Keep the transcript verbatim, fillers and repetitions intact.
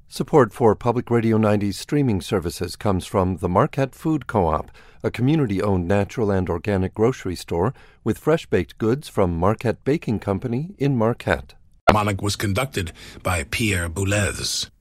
Support for Public Radio ninety's streaming services comes from the Marquette Food Co-op, a community-owned natural and organic grocery store with fresh-baked goods from Marquette Baking Company in Marquette. Monarch was conducted by Pierre Boulez.